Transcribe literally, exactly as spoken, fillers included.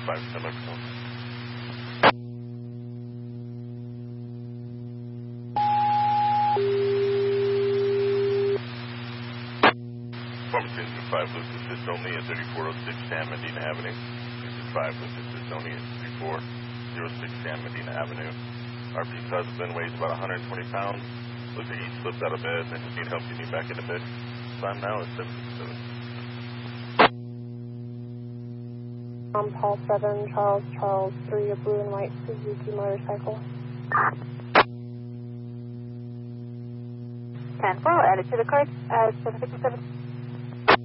five seven. Pharmacy five, Luke assist only at thirty-four oh six San Medina Avenue. This is five, Luke assist only at thirty-four oh six San Medina Avenue. R P husband weighs about one hundred twenty pounds. Looks like he slipped out of bed and just need help getting back into bed. Time now is seven sixty-seven. Um, Paul seven, Charles, Charles three, a blue and white Suzuki motorcycle. ten four, added to the card as seven fifty-seven.